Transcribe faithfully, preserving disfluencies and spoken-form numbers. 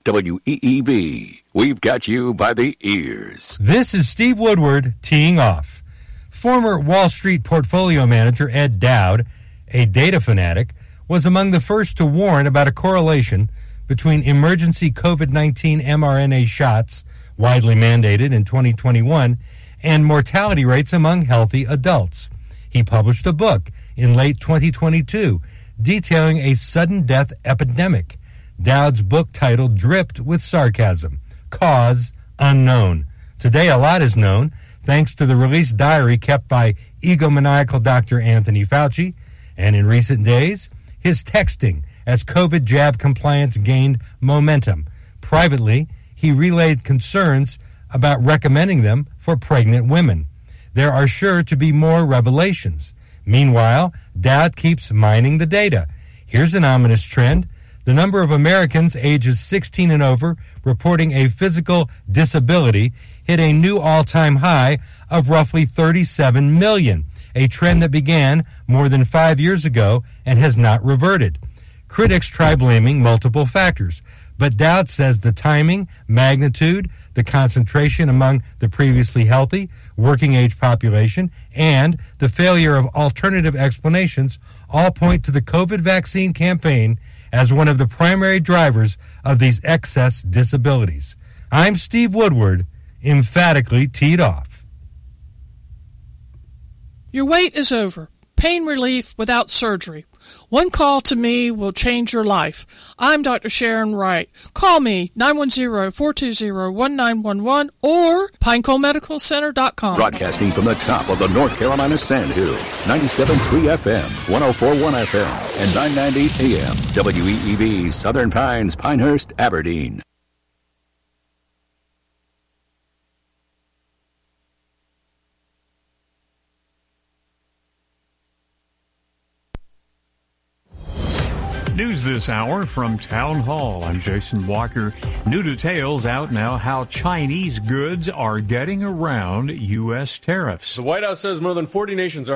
W E E B. We've got you by the ears. This is Steve Woodward teeing off. Former Wall Street portfolio manager Ed Dowd, a data fanatic, was among the first to warn about a correlation between emergency COVID nineteen mRNA shots, widely mandated in twenty twenty-one, and mortality rates among healthy adults. He published a book in late twenty twenty-two detailing a sudden death epidemic. Dowd's book titled Dripped with Sarcasm, Cause Unknown. Today a lot is known thanks to the released diary kept by egomaniacal Doctor Anthony Fauci, and in recent days, his texting as COVID jab compliance gained momentum. Privately, he relayed concerns about recommending them for pregnant women. There are sure to be more revelations. Meanwhile, Dowd keeps mining the data. Here's an ominous trend. The number of Americans ages sixteen and over reporting a physical disability hit a new all-time high of roughly thirty-seven million, a trend that began more than five years ago and has not reverted. Critics try blaming multiple factors, but Dowd says the timing, magnitude, the concentration among the previously healthy, working-age population, and the failure of alternative explanations all point to the COVID vaccine campaign as one of the primary drivers of these excess disabilities. I'm Steve Woodward, emphatically teed off. Your wait is over. Pain relief without surgery. One call to me will change your life. I'm Doctor Sharon Wright. Call me, nine one zero, four two zero, one nine one one or pinecone medical center dot com. Broadcasting from the top of the North Carolina Sandhills, ninety-seven point three F M, one oh four point one F M, and nine ninety A M, W E E B, Southern Pines, Pinehurst, Aberdeen. News this hour from Town Hall. I'm Jason Walker. New details out now how Chinese goods are getting around U S tariffs. The White House says more than forty nations are